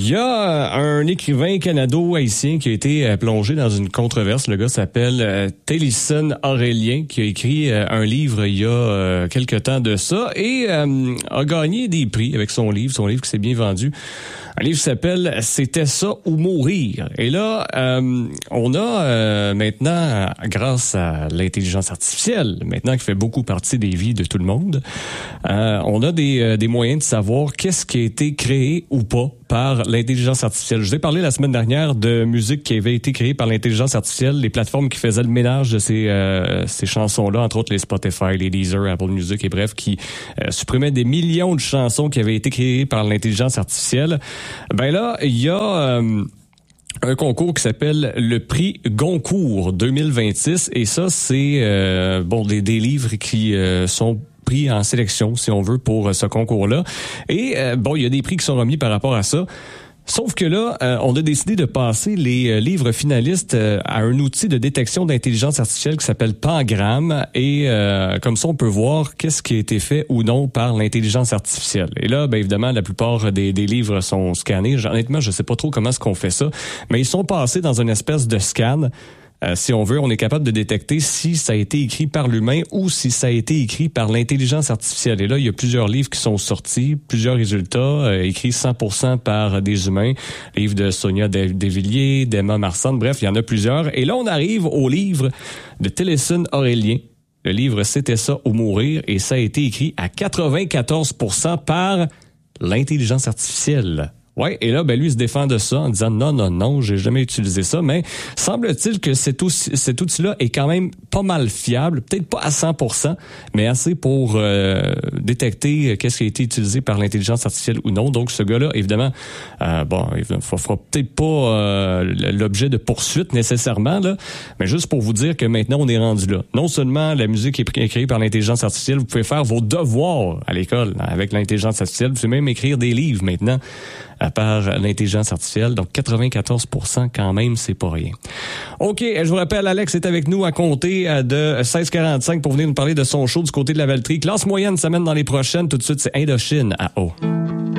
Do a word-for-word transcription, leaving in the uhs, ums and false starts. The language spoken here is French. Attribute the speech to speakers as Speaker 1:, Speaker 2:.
Speaker 1: Il y a un écrivain canado-haïtien qui a été plongé dans une controverse. Le gars s'appelle euh, Télisson Aurélien, qui a écrit euh, un livre il y a euh, quelque temps de ça et euh, a gagné des prix avec son livre, son livre qui s'est bien vendu. Un livre qui s'appelle « C'était ça ou mourir ». Et là, euh, on a euh, maintenant, grâce à l'intelligence artificielle, maintenant qui fait beaucoup partie des vies de tout le monde, euh, on a des, euh, des moyens de savoir qu'est-ce qui a été créé ou pas par l'intelligence artificielle. Je vous ai parlé la semaine dernière de musique qui avait été créée par l'intelligence artificielle, les plateformes qui faisaient le ménage de ces, euh, ces chansons-là, entre autres les Spotify, les Deezer, Apple Music et bref, qui euh, supprimaient des millions de chansons qui avaient été créées par l'intelligence artificielle. Ben là, il y a... Euh, un concours qui s'appelle le prix Goncourt deux mille vingt-six et ça c'est euh, bon des, des livres qui euh, sont pris en sélection si on veut pour ce concours-là et euh, bon il y a des prix qui sont remis par rapport à ça. Sauf que là, euh, on a décidé de passer les euh, livres finalistes euh, à un outil de détection d'intelligence artificielle qui s'appelle Pangram et euh, comme ça, on peut voir qu'est-ce qui a été fait ou non par l'intelligence artificielle. Et là, ben évidemment, la plupart des, des livres sont scannés. Honnêtement, je sais pas trop comment est-ce qu'on fait ça, mais ils sont passés dans une espèce de scan. Euh, si on veut, on est capable de détecter si ça a été écrit par l'humain ou si ça a été écrit par l'intelligence artificielle. Et là, il y a plusieurs livres qui sont sortis, plusieurs résultats, euh, écrits cent pour cent par des humains. Livre de Sonia Desvilliers, d'Emma Marsan, bref, il y en a plusieurs. Et là, on arrive au livre de Télisson Aurélien. Le livre « C'était ça ou mourir » et ça a été écrit à quatre-vingt-quatorze pour cent par l'intelligence artificielle. Ouais, et là, ben lui il se défend de ça en disant non, non, non, j'ai jamais utilisé ça, mais semble-t-il que cet, outil, cet outil-là est quand même pas mal fiable, peut-être pas à cent pour cent, mais assez pour euh, détecter qu'est-ce qui a été utilisé par l'intelligence artificielle ou non. Donc ce gars-là, évidemment, euh, bon, il ne fera peut-être pas euh, l'objet de poursuite nécessairement, là, mais juste pour vous dire que maintenant on est rendu là. Non seulement la musique est créée par l'intelligence artificielle, vous pouvez faire vos devoirs à l'école avec l'intelligence artificielle, vous pouvez même écrire des livres maintenant à part l'intelligence artificielle. Donc, quatre-vingt-quatorze pour cent quand même, c'est pas rien. OK, je vous rappelle, Alex est avec nous à compter de seize quarante-cinq pour venir nous parler de son show du côté de la Valtrie. Classe moyenne semaine dans les prochaines. Tout de suite, c'est Indochine à O.